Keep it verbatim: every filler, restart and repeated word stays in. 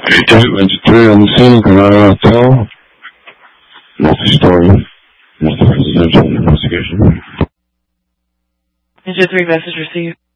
Engine three on the scene, Granada Hotel. Multi-story, multi-residential investigation. Engine three, message received.